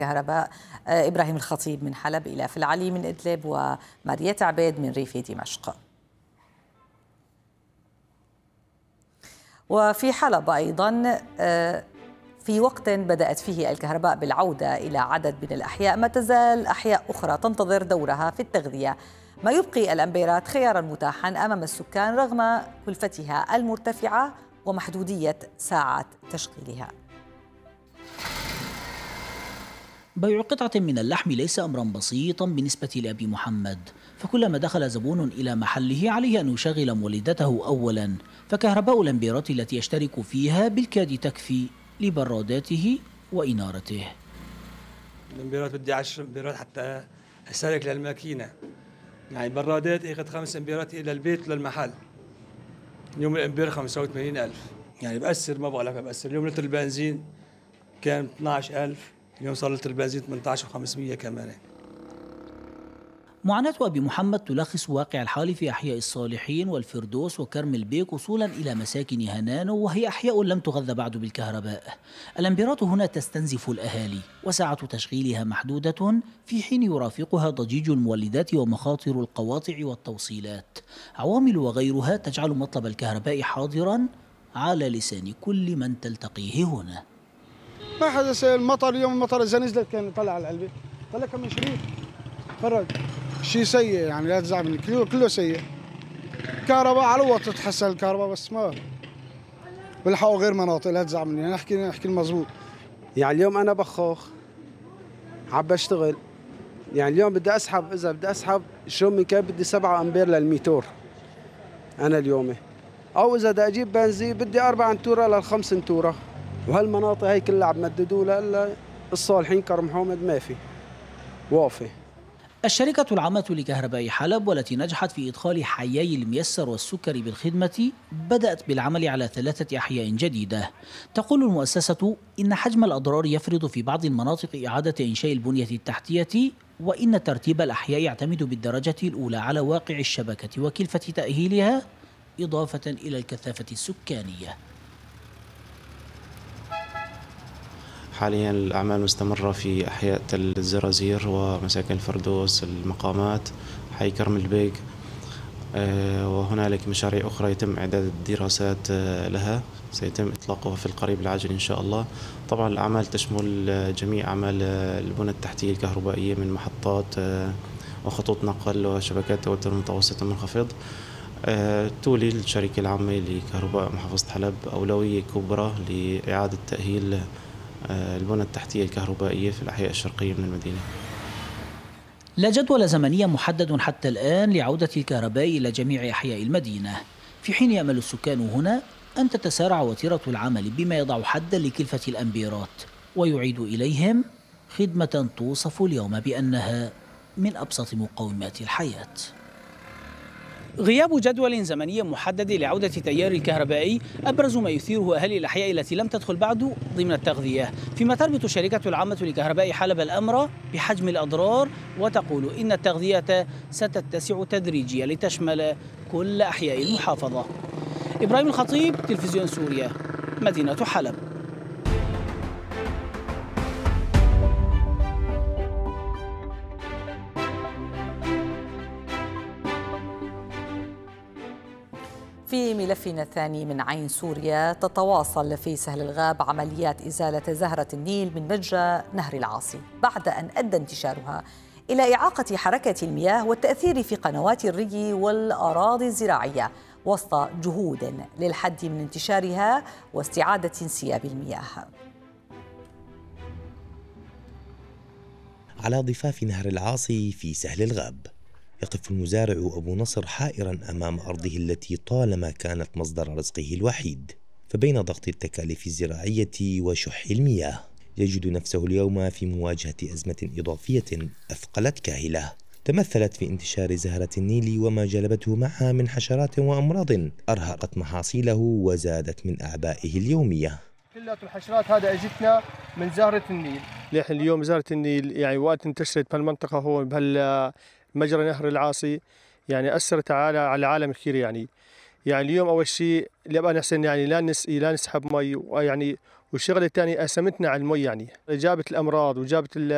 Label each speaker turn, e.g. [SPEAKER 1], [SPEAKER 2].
[SPEAKER 1] كهرباء. إبراهيم الخطيب من حلب، إلى فالعلي من إدلب، وماريت عبيد من ريف دمشق. وفي حلب أيضا في وقت بدأت فيه الكهرباء بالعودة إلى عدد من الأحياء، ما تزال أحياء أخرى تنتظر دورها في التغذية، ما يبقي الأمبيرات خيارا متاحا أمام السكان رغم كلفتها المرتفعة ومحدودية ساعات تشغيلها.
[SPEAKER 2] بيع قطعة من اللحم ليس أمرا بسيطا بالنسبة لأبي محمد، فكلما دخل زبون إلى محله عليه أن يشغل مولدته أولا، فكهرباء الأمبيرات التي يشترك فيها بالكاد تكفي لبراداته وإنارته.
[SPEAKER 3] الأمبيرات بدي 10 أمبيرات حتى أسلك للماكينة، يعني برادات أخذ 5 أمبيرات إلى البيت للمحل. اليوم الأمبير 85,000، يعني بأثر، ما بقول لك بأثر. اليوم لتر البنزين كان 12,000، اليوم صار لتر البنزين 18,500 كمان.
[SPEAKER 2] معاناة أبي محمد تلخص واقع الحال في أحياء الصالحين والفردوس وكرم البيك وصولا إلى مساكن هنانو، وهي أحياء لم تغذى بعد بالكهرباء. الأمبيرات هنا تستنزف الأهالي وساعة تشغيلها محدودة، في حين يرافقها ضجيج المولدات ومخاطر القواطع والتوصيلات، عوامل وغيرها تجعل مطلب الكهرباء حاضرا على لسان كل من تلتقيه هنا.
[SPEAKER 4] ما حدث المطر اليوم، المطر إذا نزلت كان طلع على العلبة، طلع كم شريط فرج، شيء سيء يعني، لا تزعل مني، كله سيء. كهرباء على الوقت تتحسن الكهرباء، بس ما بلحقوا غير مناطق، لا تزعل مني، أنا أحكي المضبوط.
[SPEAKER 5] يعني اليوم أنا بخوخ عم بشتغل، يعني اليوم بدي أسحب، إذا بدي أسحب شو من كيف بدي 7 أمبير للميتور أنا اليوم، أو إذا بدي أجيب بنزين بدي 4 انتورة ل5 انتورة، وهالمناطق هي كلها عم مددوا لها إلا الصالحين كرم حامد ما في واقفة.
[SPEAKER 2] الشركة العامة لكهرباء حلب، والتي نجحت في إدخال حيي الميسر والسكري بالخدمة، بدأت بالعمل على 3 أحياء جديدة. تقول المؤسسة إن حجم الأضرار يفرض في بعض المناطق إعادة إنشاء البنية التحتية، وإن ترتيب الأحياء يعتمد بالدرجة الأولى على واقع الشبكة وكلفة تأهيلها، إضافة إلى الكثافة السكانية.
[SPEAKER 6] حاليا الأعمال مستمرة في أحياء تل الزرازير ومساكن الفردوس، المقامات، حي كرم البيك، وهنالك مشاريع أخرى يتم إعداد الدراسات لها، سيتم إطلاقها في القريب العاجل إن شاء الله. طبعا الأعمال تشمل جميع أعمال البنى التحتية الكهربائية من محطات وخطوط نقل وشبكات توتر متوسط ومنخفض. تولي الشركة العامة لكهرباء محافظة حلب أولوية كبرى لإعادة تأهيل البنى التحتية الكهربائية في الأحياء الشرقية من المدينة.
[SPEAKER 2] لا جدول زمني محدد حتى الآن لعودة الكهرباء إلى جميع أحياء المدينة، في حين يأمل السكان هنا أن تتسارع وتيرة العمل بما يضع حدا لكلفة الأمبيرات، ويعيد إليهم خدمة توصف اليوم بأنها من أبسط مقومات الحياة. غياب جدول زمني محدد لعودة التيار الكهربائي أبرز ما يثيره أهالي الأحياء التي لم تدخل بعد ضمن التغذية، فيما تربط الشركة العامة لكهرباء حلب الأمر بحجم الأضرار، وتقول إن التغذية ستتسع تدريجيا لتشمل كل أحياء المحافظة. إبراهيم الخطيب، تلفزيون سوريا، مدينة حلب.
[SPEAKER 1] في ملفنا الثاني من عين سوريا، تتواصل في سهل الغاب عمليات إزالة زهرة النيل من مجرى نهر العاصي، بعد أن أدى انتشارها إلى إعاقة حركة المياه والتأثير في قنوات الري والأراضي الزراعية، وسط جهود للحد من انتشارها واستعادة انسياب المياه.
[SPEAKER 7] على ضفاف نهر العاصي في سهل الغاب، يقف المزارع أبو نصر حائرا أمام أرضه التي طالما كانت مصدر رزقه الوحيد، فبين ضغط التكاليف الزراعية وشح المياه يجد نفسه اليوم في مواجهة أزمة إضافية أثقلت كاهلة، تمثلت في انتشار زهرة النيل وما جلبته معها من حشرات وأمراض أرهقت محاصيله وزادت من أعبائه اليومية.
[SPEAKER 8] كلها الحشرات هذا اجتنا من زهرة النيل.
[SPEAKER 5] اليوم زهرة النيل يعني وقت انتشرت بهالمنطقة هون مجرى نهر العاصي، يعني أثرت على العالم كثير. يعني اليوم أول شيء اللي أبغى نحسن يعني لا نسحب مي، ويعني والشغلة الثانية أسمتنا على المي، يعني جابت الأمراض وجابت